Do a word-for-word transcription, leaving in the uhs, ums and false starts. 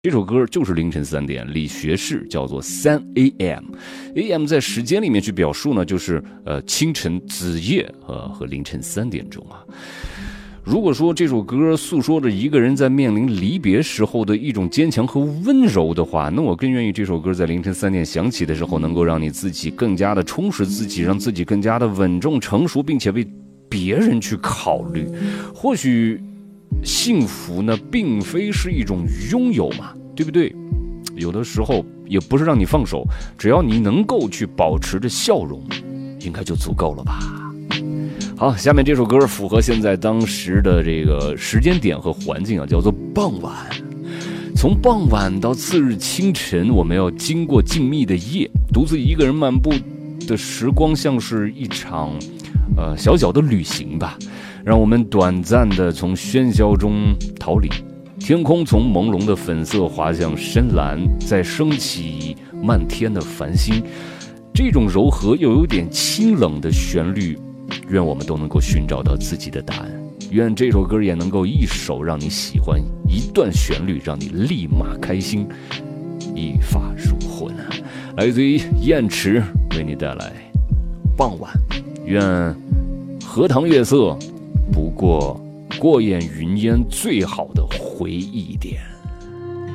这首歌就是凌晨三点，理学士叫做三 A M。A M 在时间里面去表述呢，就是呃清晨、子夜和和凌晨三点钟啊。如果说这首歌诉说着一个人在面临离别时候的一种坚强和温柔的话，那我更愿意这首歌在凌晨三点响起的时候，能够让你自己更加的充实自己，让自己更加的稳重成熟，并且为别人去考虑。或许幸福呢，并非是一种拥有嘛，对不对？有的时候也不是让你放手，只要你能够去保持着笑容，应该就足够了吧。好，下面这首歌符合现在当时的这个时间点和环境啊，叫做傍晚。从傍晚到次日清晨，我们要经过静谧的夜，独自一个人漫步的时光，像是一场呃小小的旅行吧，让我们短暂的从喧嚣中逃离。天空从朦胧的粉色滑向深蓝，再升起漫天的繁星。这种柔和又有点清冷的旋律，愿我们都能够寻找到自己的答案。愿这首歌也能够一首让你喜欢，一段旋律让你立马开心，一发入魂啊！来自于燕池为你带来傍晚。愿荷塘月色不过过眼云烟最好的回忆点。